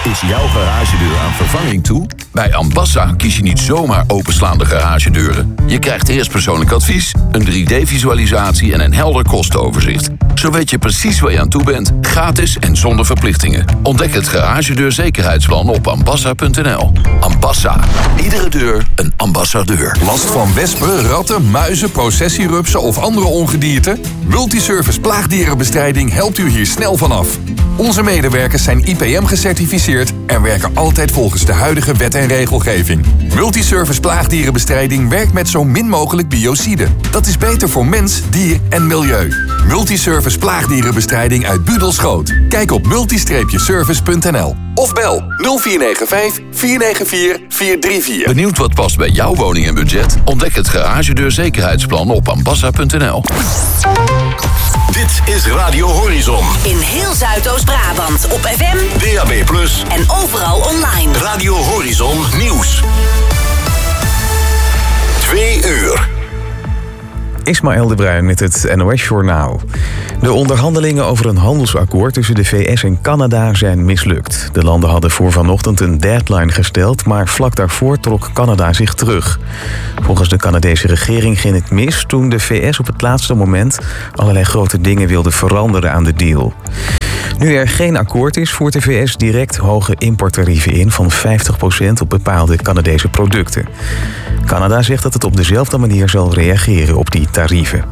Is jouw garagedeur aan vervanging toe? Bij Ambassa kies je niet zomaar openslaande garagedeuren. Je krijgt eerst persoonlijk advies, een 3D-visualisatie en een helder kostenoverzicht. Zo weet je precies waar je aan toe bent, gratis en zonder verplichtingen. Ontdek het garagedeurzekerheidsplan op ambassa.nl. Ambassa. Iedere deur een ambassadeur. Last van wespen, ratten, muizen, processierupsen of andere ongedierte? Multiservice Plaagdierenbestrijding helpt u hier snel vanaf. Onze medewerkers zijn IPM gecertificeerd en werken altijd volgens de huidige wet en regelgeving. Multiservice Plaagdierenbestrijding werkt met zo min mogelijk biocide. Dat is beter voor mens, dier en milieu. Multiservice Plaagdierenbestrijding uit Budelschoot. Kijk op multi-service.nl of bel 0495 494 434. Benieuwd wat past bij jouw woning en budget? Ontdek het garagedeurzekerheidsplan op ambassa.nl. Dit is Radio Horizon. In heel Zuidoost-Brabant op FM, DAB+ en overal online. Radio Horizon Nieuws. 2 uur. Ismaël de Bruin met het NOS-journaal. De onderhandelingen over een handelsakkoord tussen de VS en Canada zijn mislukt. De landen hadden voor vanochtend een deadline gesteld, maar vlak daarvoor trok Canada zich terug. Volgens de Canadese regering ging het mis toen de VS op het laatste moment allerlei grote dingen wilde veranderen aan de deal. Nu er geen akkoord is, voert de VS direct hoge importtarieven in van 50% op bepaalde Canadese producten. Canada zegt dat het op dezelfde manier zal reageren op die tarieven.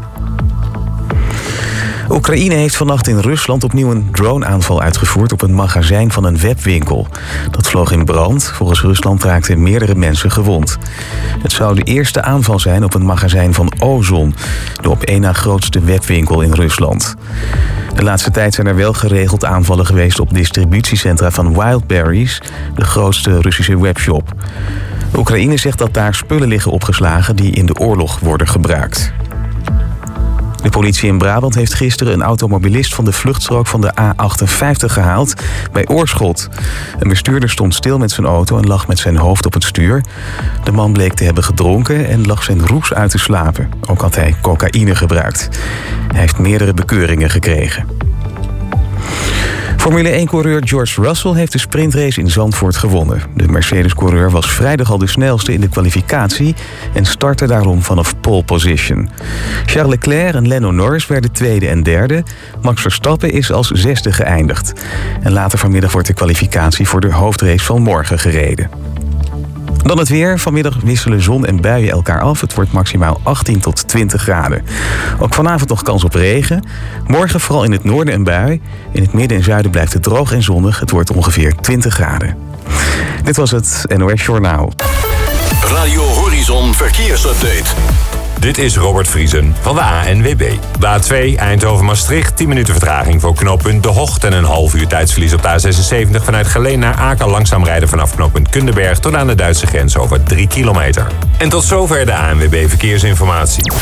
Oekraïne heeft vannacht in Rusland opnieuw een droneaanval uitgevoerd op een magazijn van een webwinkel. Dat vloog in brand. Volgens Rusland raakten meerdere mensen gewond. Het zou de eerste aanval zijn op een magazijn van Ozon, de op één na grootste webwinkel in Rusland. De laatste tijd zijn er wel geregeld aanvallen geweest op distributiecentra van Wildberries, de grootste Russische webshop. Oekraïne zegt dat daar spullen liggen opgeslagen die in de oorlog worden gebruikt. De politie in Brabant heeft gisteren een automobilist van de vluchtstrook van de A58 gehaald bij Oorschot. Een bestuurder stond stil met zijn auto en lag met zijn hoofd op het stuur. De man bleek te hebben gedronken en lag zijn roes uit te slapen. Ook had hij cocaïne gebruikt. Hij heeft meerdere bekeuringen gekregen. Formule 1-coureur George Russell heeft de sprintrace in Zandvoort gewonnen. De Mercedes-coureur was vrijdag al de snelste in de kwalificatie en startte daarom vanaf pole position. Charles Leclerc en Lando Norris werden tweede en derde. Max Verstappen is als zesde geëindigd. En later vanmiddag wordt de kwalificatie voor de hoofdrace van morgen gereden. Dan het weer. Vanmiddag wisselen zon en buien elkaar af. Het wordt maximaal 18 tot 20 graden. Ook vanavond nog kans op regen. Morgen vooral in het noorden een bui. In het midden en zuiden blijft het droog en zonnig. Het wordt ongeveer 20 graden. Dit was het NOS Journaal. Radio Horizon Verkeersupdate. Dit is Robert Vriesen van de ANWB. De A2 Eindhoven-Maastricht, 10 minuten vertraging voor knooppunt De Hocht en een half uur tijdsverlies op de A76 vanuit Geleen naar Aken. Langzaam rijden vanaf knooppunt Kunderberg tot aan de Duitse grens over 3 kilometer. En tot zover de ANWB Verkeersinformatie.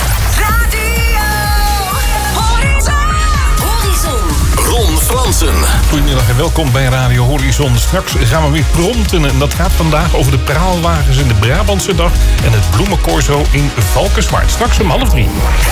Ron Fransen. Goedemiddag en welkom bij Radio Horizon. Straks gaan we weer prompten en dat gaat vandaag over de praalwagens in de Brabantse dag en het bloemencorso in Valkenswaard. Straks om 2:30.